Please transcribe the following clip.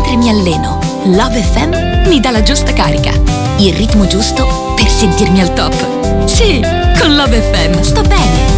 mentre mi alleno. Love FM mi dà la giusta carica, il ritmo giusto per sentirmi al top. Sì, con Love FM sto bene.